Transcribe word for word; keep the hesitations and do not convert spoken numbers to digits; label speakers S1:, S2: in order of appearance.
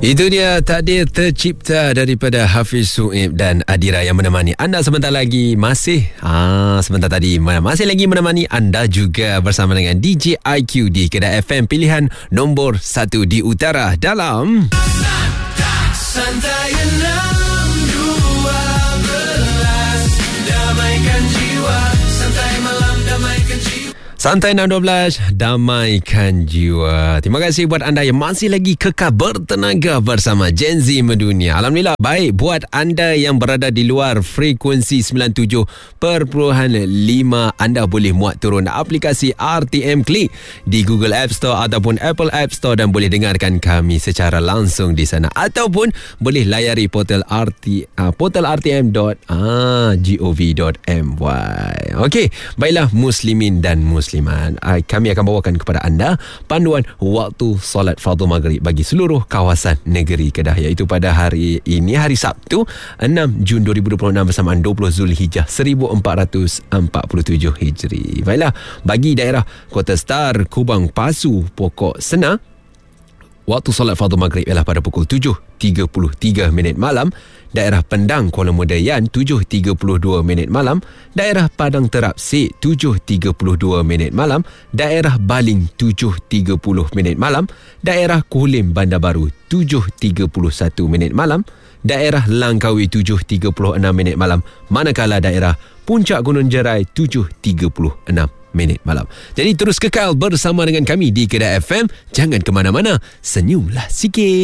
S1: Itu dia takdir tercipta daripada Hafiz Suib dan Adira yang menemani anda sebentar lagi. Masih ah, sebentar tadi masih lagi menemani anda juga bersama dengan D J I Q di Kedah F M pilihan nombor satu di utara dalam Santai enam dua belas damaikan jiwa. Santai malam damaikan jiwa. Santai enam dua belas, damaikan jiwa. Terima kasih buat anda yang masih lagi kekal bertenaga bersama Gen Z Mendunia. Alhamdulillah, baik buat anda yang berada di luar frekuensi sembilan puluh tujuh perpuluhan lima, anda boleh muat turun aplikasi R T M Klik di Google App Store ataupun Apple App Store dan boleh dengarkan kami secara langsung di sana. Ataupun boleh layari portal R T uh, portal r t m dot gov dot m y. Okey, baiklah muslimin dan muslimin, kami akan bawakan kepada anda panduan waktu solat fardu maghrib bagi seluruh kawasan negeri Kedah, iaitu pada hari ini, hari Sabtu enam Jun dua ribu dua puluh enam bersamaan dua puluh Zulhijjah seribu empat ratus empat puluh tujuh Hijri. Baiklah, bagi daerah Kota Star, Kubang, Pasu, Pokok Sena, waktu solat fardu maghrib ialah pada pukul tujuh tiga puluh tiga minit malam. Daerah Pendang, Kuala Mudayan tujuh tiga puluh dua minit malam. Daerah Padang Terap Sik tujuh tiga puluh dua minit malam. Daerah Baling tujuh tiga puluh minit malam. Daerah Kulim, Bandar Baru tujuh tiga puluh satu minit malam. Daerah Langkawi tujuh tiga puluh enam minit malam. Manakala daerah Puncak Gunung Jerai tujuh tiga puluh enam minit malam. Jadi terus kekal bersama dengan kami di Kedah F M. Jangan ke mana-mana, senyumlah sikit.